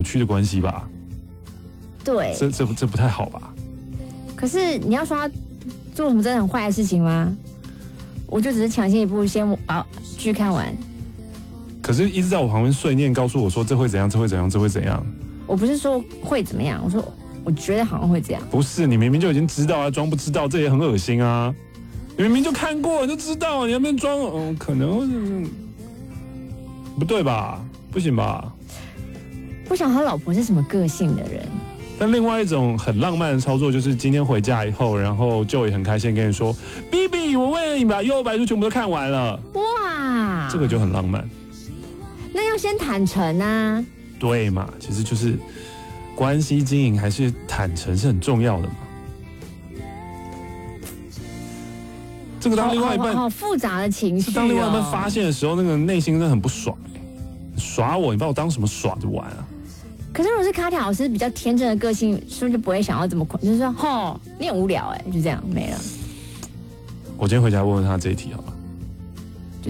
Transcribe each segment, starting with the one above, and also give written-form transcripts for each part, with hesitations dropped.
曲的关系吧？ 对， 这不太好吧？ 可是你要说他做什么真的很坏的事情吗？我就只是抢先一步先把剧看完。 可是一直在我旁边碎念，告诉我说这会怎样，这会怎样，这会怎样。 我不是说会怎么样，我说我觉得好像会这样。 不是，你明明就已经知道啊，装不知道，这也很恶心啊。你明明就看过，你就知道，你那边装，可能不对吧？不行吧？ 不晓得他老婆是什么个性的人。 但另外一种很浪漫的操作，就是今天回家以后，然后就也很开心跟你说 ，BB， 我为了你把《幽游白书》全部都看完了。 哇， 这个就很浪漫。 那要先坦诚啊。 对嘛，其实就是关系经营还是坦诚是很重要的嘛。这个当另外一半好复杂的情绪、哦。 当另外一半发现的时候，那个内心真的很不爽。耍我，你把我当什么耍着玩啊？ 可是如果是卡塔老师比较天真的个性，是不是就不会想要这么困？就是说，吼，你很无聊哎，就这样没了。 我今天回家问问他这一题好了。 就是，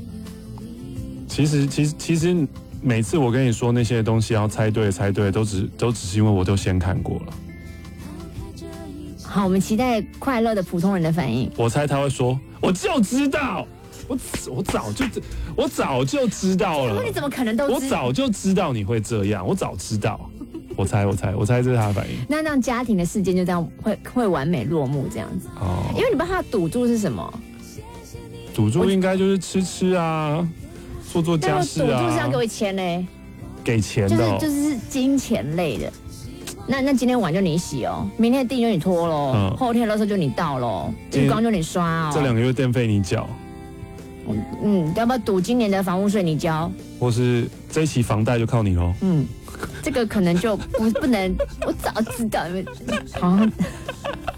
其实每次我跟你说那些东西要猜对，都只是因为我都先看过了。 好，我们期待快乐的普通人的反应。 我猜他会说，我就知道。我早就知道了。 你怎么可能都知道？ 我早就知道你会这样，我早知道。我猜这是他的反应。 那让家庭的事件就这样会完美落幕这样子。哦。因为你不知道他的赌注是什么。 赌注应该就是吃啊，做家事啊。 赌注是要给我钱嘞。 给钱的。 就是金钱类的。那今天碗就你洗哦，明天的地就你拖喽，后天的垃圾就你倒喽，浴缸就你刷哦。 这2个月电费你缴。 要不要赌今年的房屋税你交？ 或是这一期房贷就靠你喽。 这个可能就不能，我早知道，好像